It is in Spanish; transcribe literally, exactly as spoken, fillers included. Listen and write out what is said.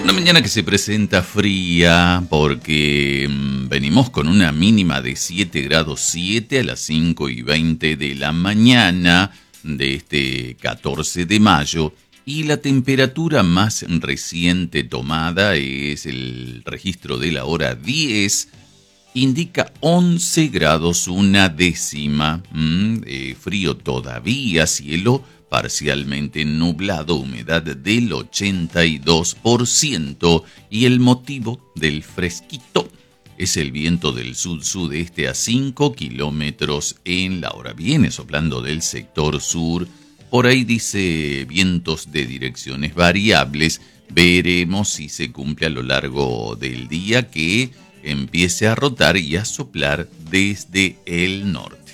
Una mañana que se presenta fría porque mmm, venimos con una mínima de siete grados siete a las cinco y veinte de la mañana de este catorce de mayo y la temperatura más reciente tomada es el registro de la hora diez, indica once grados una décima, mm, eh, frío todavía, cielo parcialmente nublado, humedad del ochenta y dos por ciento y el motivo del fresquito es el viento del sud-sudeste a cinco kilómetros en la hora. Viene soplando del sector sur, por ahí dice vientos de direcciones variables. Veremos si se cumple a lo largo del día que empiece a rotar y a soplar desde el norte.